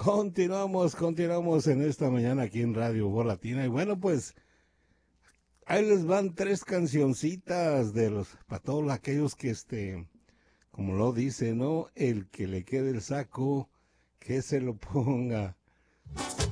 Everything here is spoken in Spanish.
Continuamos en esta mañana aquí en Radio Voz Latina. Y bueno, pues ahí les van tres cancioncitas para todos aquellos que como lo dice, ¿no? El que le quede el saco, que se lo ponga.